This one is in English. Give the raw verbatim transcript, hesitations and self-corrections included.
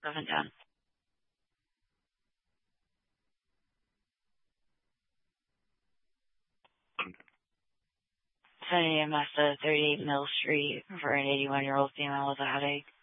Seven ten. Sending a message at thirty-eight Mill Street for an eighty-one-year-old female with a headache.